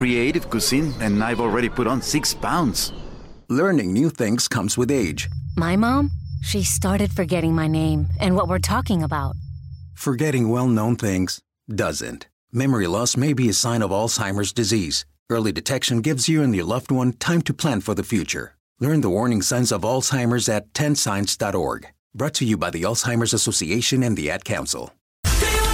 creative cuisine, and I've already put on 6 pounds. Learning new things comes with age. My mom? She started forgetting my name and what we're talking about. Forgetting well-known things doesn't. Memory loss may be a sign of Alzheimer's disease. Early detection gives you and your loved one time to plan for the future. Learn the warning signs of Alzheimer's at 10signs.org. Brought to you by the Alzheimer's Association and the Ad Council.